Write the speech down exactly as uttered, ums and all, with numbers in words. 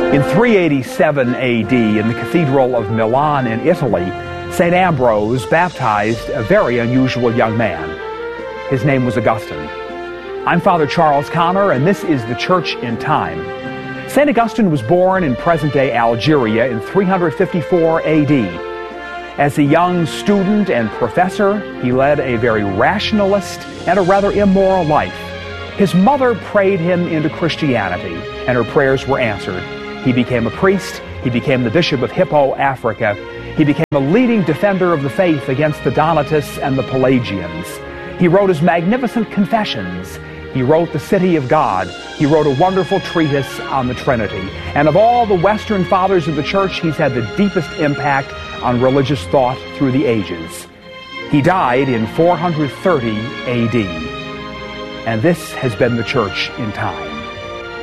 In three eighty-seven A D, in the Cathedral of Milan in Italy, Saint Ambrose baptized a very unusual young man. His name was Augustine. I'm Father Charles Connor, and this is the Church in Time. Saint Augustine was born in present-day Algeria in three fifty-four A D. As a young student and professor, he led a very rationalist and a rather immoral life. His mother prayed him into Christianity, and her prayers were answered. He became a priest. He became the Bishop of Hippo, Africa. He became a leading defender of the faith against the Donatists and the Pelagians. He wrote his magnificent Confessions. He wrote The City of God. He wrote a wonderful treatise on the Trinity. And of all the Western fathers of the Church, he's had the deepest impact on religious thought through the ages. He died in four thirty A D. And this has been the Church in Time.